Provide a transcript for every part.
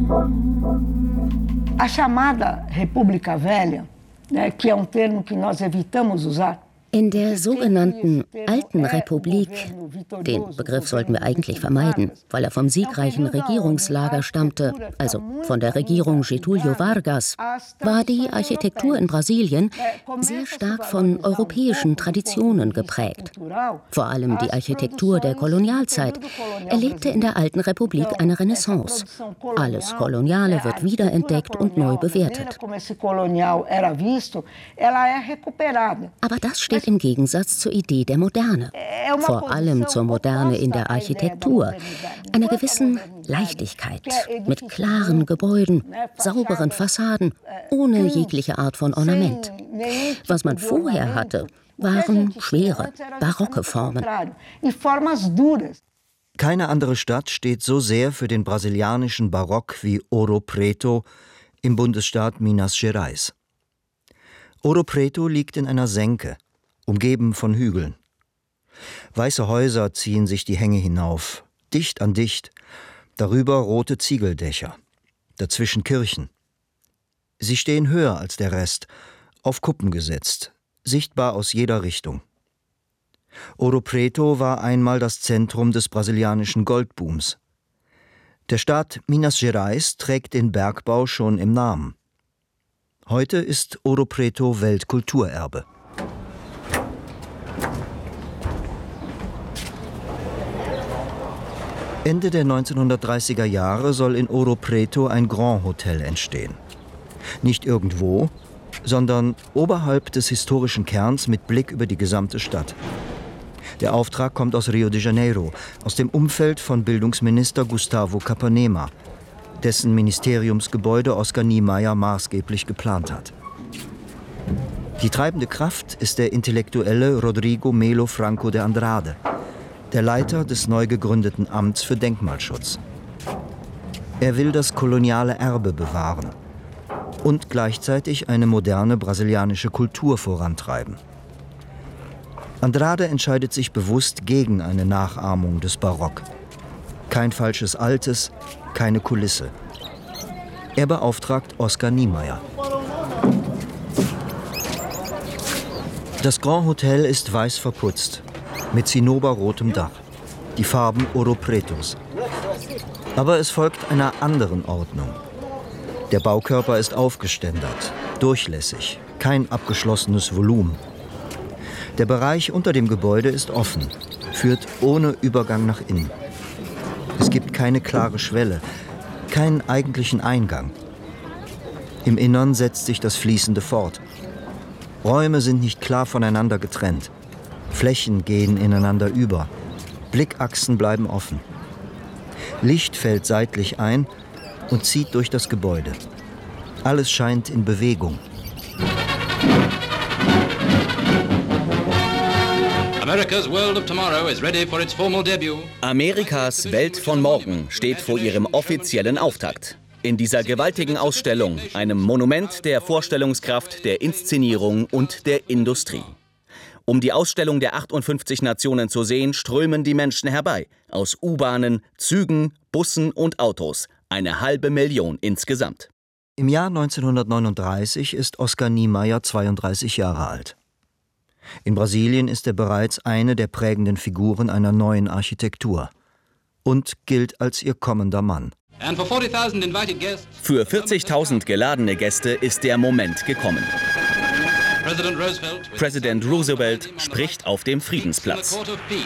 A chamada República Velha, que é termo que nós evitamos usar. In der sogenannten Alten Republik, den Begriff sollten wir eigentlich vermeiden, weil er vom siegreichen Regierungslager stammte, also von der Regierung Getúlio Vargas, war die Architektur in Brasilien sehr stark von europäischen Traditionen geprägt. Vor allem die Architektur der Kolonialzeit erlebte in der Alten Republik eine Renaissance. Alles Koloniale wird wiederentdeckt und neu bewertet. Aber das steht im Gegensatz zur Idee der Moderne. Vor allem zur Moderne in der Architektur, einer gewissen Leichtigkeit, mit klaren Gebäuden, sauberen Fassaden, ohne jegliche Art von Ornament. Was man vorher hatte, waren schwere, barocke Formen. Keine andere Stadt steht so sehr für den brasilianischen Barock wie Ouro Preto im Bundesstaat Minas Gerais. Ouro Preto liegt in einer Senke, umgeben von Hügeln. Weiße Häuser ziehen sich die Hänge hinauf, dicht an dicht, darüber rote Ziegeldächer, dazwischen Kirchen. Sie stehen höher als der Rest, auf Kuppen gesetzt, sichtbar aus jeder Richtung. Ouro Preto war einmal das Zentrum des brasilianischen Goldbooms. Der Staat Minas Gerais trägt den Bergbau schon im Namen. Heute ist Ouro Preto Weltkulturerbe. Ende der 1930er Jahre soll in Ouro Preto ein Grand Hotel entstehen. Nicht irgendwo, sondern oberhalb des historischen Kerns mit Blick über die gesamte Stadt. Der Auftrag kommt aus Rio de Janeiro, aus dem Umfeld von Bildungsminister Gustavo Capanema, dessen Ministeriumsgebäude Oscar Niemeyer maßgeblich geplant hat. Die treibende Kraft ist der Intellektuelle Rodrigo Melo Franco de Andrade, der Leiter des neu gegründeten Amts für Denkmalschutz. Er will das koloniale Erbe bewahren und gleichzeitig eine moderne brasilianische Kultur vorantreiben. Andrade entscheidet sich bewusst gegen eine Nachahmung des Barock. Kein falsches Altes, keine Kulisse. Er beauftragt Oscar Niemeyer. Das Grand Hotel ist weiß verputzt, mit zinnoberrotem Dach, die Farben Ouro Pretos. Aber es folgt einer anderen Ordnung. Der Baukörper ist aufgeständert, durchlässig, kein abgeschlossenes Volumen. Der Bereich unter dem Gebäude ist offen, führt ohne Übergang nach innen. Es gibt keine klare Schwelle, keinen eigentlichen Eingang. Im Innern setzt sich das Fließende fort. Räume sind nicht klar voneinander getrennt. Flächen gehen ineinander über. Blickachsen bleiben offen. Licht fällt seitlich ein und zieht durch das Gebäude. Alles scheint in Bewegung. America's Welt von morgen steht vor ihrem offiziellen Auftakt. In dieser gewaltigen Ausstellung, einem Monument der Vorstellungskraft, der Inszenierung und der Industrie. Um die Ausstellung der 58 Nationen zu sehen, strömen die Menschen herbei. Aus U-Bahnen, Zügen, Bussen und Autos. 500.000 insgesamt. Im Jahr 1939 ist Oscar Niemeyer 32 Jahre alt. In Brasilien ist er bereits eine der prägenden Figuren einer neuen Architektur und gilt als ihr kommender Mann. Für 40.000 geladene Gäste ist der Moment gekommen. Präsident Roosevelt spricht auf dem Friedensplatz.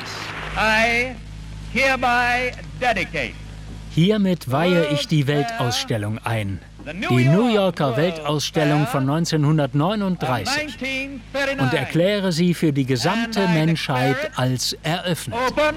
Hiermit weihe ich die Weltausstellung ein. Die New Yorker Weltausstellung von 1939 und erkläre sie für die gesamte Menschheit als eröffnet.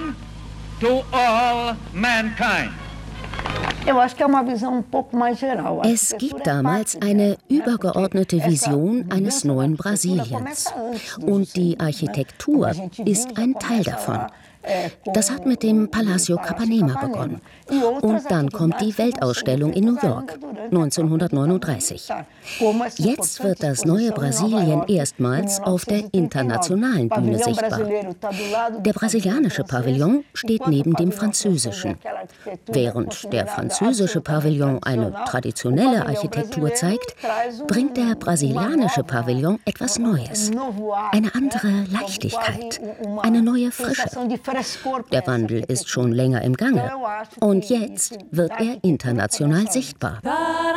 Es gibt damals eine übergeordnete Vision eines neuen Brasiliens. Und die Architektur ist ein Teil davon. Das hat mit dem Palacio Capanema begonnen. Und dann kommt die Weltausstellung in New York, 1939. Jetzt wird das neue Brasilien erstmals auf der internationalen Bühne sichtbar. Der brasilianische Pavillon steht neben dem französischen. Während der französische Pavillon eine traditionelle Architektur zeigt, bringt der brasilianische Pavillon etwas Neues. Eine andere Leichtigkeit, eine neue Frische. Der Wandel ist schon länger im Gange und jetzt wird er international sichtbar.